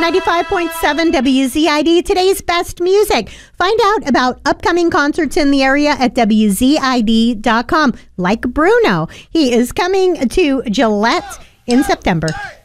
95.7 WZID, today's best music. Find out about upcoming concerts in the area at WZID.com. Like Bruno, he is coming to Gillette in September.